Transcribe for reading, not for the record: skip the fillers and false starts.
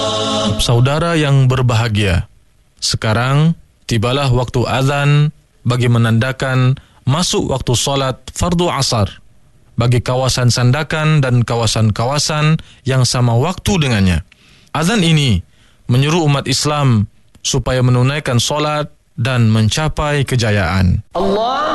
Saudara yang berbahagia, sekarang tibalah waktu azan bagi menandakan masuk waktu solat fardu asar bagi kawasan Sandakan dan kawasan-kawasan yang sama waktu dengannya. Azan ini menyuruh umat Islam supaya menunaikan solat dan mencapai kejayaan. Allah